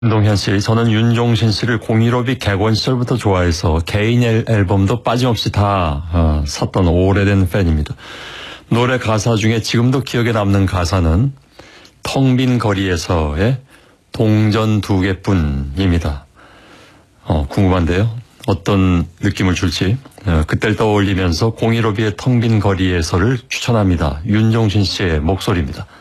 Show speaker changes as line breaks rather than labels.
김동현 씨, 저는 윤종신 씨를 015비 개관 시절부터 좋아해서 개인 앨범도 빠짐없이 다 샀던 오래된 팬입니다. 노래 가사 중에 지금도 기억에 남는 가사는 텅 빈 거리에서의 동전 2개뿐입니다. 궁금한데요. 어떤 느낌을 줄지. 그때를 떠올리면서 015비의 텅 빈 거리에서를 추천합니다. 윤종신 씨의 목소리입니다.